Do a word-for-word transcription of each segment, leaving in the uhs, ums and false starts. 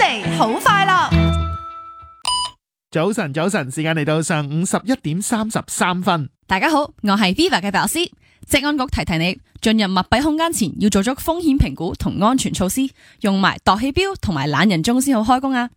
嚟，好快樂！ 早晨，早晨，時間嚟到上午十一點三十三分。 大家好，我係 Viva 嘅白老師。職安局提提你，進入密閉空間前要做足風險評估同安全措施，用埋度氣錶同埋懶人鐘先好開工啊！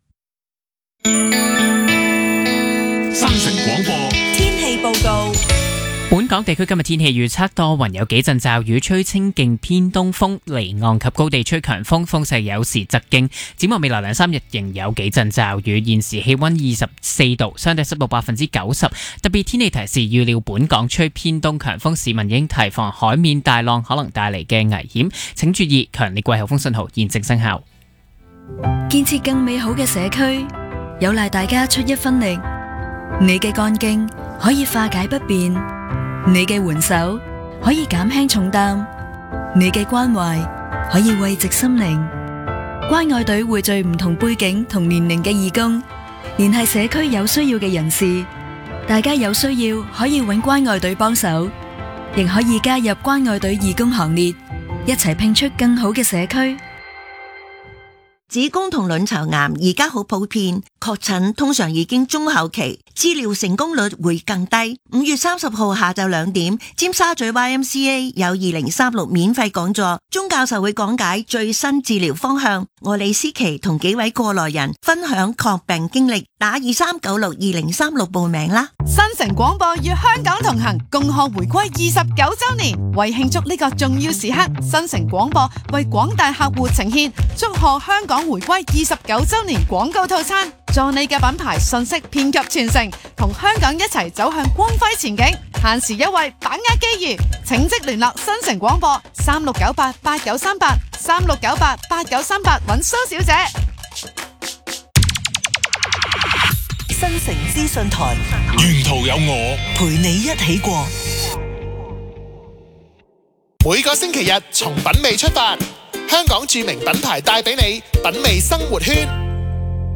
新城廣播天氣報告。 本港地區今日天氣預測多雲，有幾陣驟雨，吹清勁偏東風，離岸及高地吹強風，風勢有時疾勁。展望未來兩三日仍有幾陣驟雨。現時氣溫二十四度，相對濕度百分之九十。特別天氣提示，預料本港吹偏東強風，市民應提防海面大浪可能帶嚟嘅危險。請注意，強烈季候風信號現正生效。 建設更美好嘅社區，有賴大家出一分力。你嘅幹勁可以化解不便，你嘅援手可以減輕重擔，你嘅關懷可以慰藉心靈。關愛隊匯聚唔同背景同年齡嘅義工，聯繫社區有需要嘅人士。大家有需要可以揾關愛隊幫手，亦可以加入關愛隊義工行列，一齊拼出更好嘅社區。 子宮同卵巢癌而家好普遍，確診通常已經中後期，治療成功率會更低。五月三十號下晝兩點，尖沙咀 Y M C A 有二零三六免費講座，鐘教授會講解最新治療方向。我李思琪同幾位過來人分享抗病經歷，打二三九六二零三六報名啦。 新城廣播與香港同行，共賀回歸二十九周年。為慶祝呢個重要時刻，新城廣播為廣大客戶呈現祝賀香港回歸二十九周年廣告套餐，助你嘅品牌信息遍及全城，同香港一齊走向光輝前景。限時優惠，把握機遇，請即聯絡新城廣播三六九八八九三八三六九八八九三八揾蘇小姐。 新城資訊台， 沿途有我陪你一起過。 每個星期日從品味出發，香港著名品牌帶俾你品味生活圈。